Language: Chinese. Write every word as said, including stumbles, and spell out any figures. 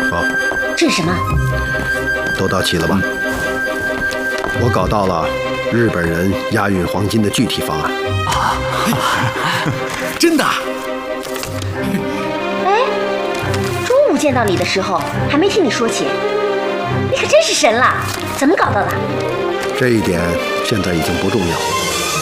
哦， 这是什么？ 都到齐了吧？我搞到了日本人押运黄金的具体方案。 啊，真的？ 哎，中午见到你的时候还没听你说起，你可真是神了！怎么搞到的？ 这一点现在已经不重要。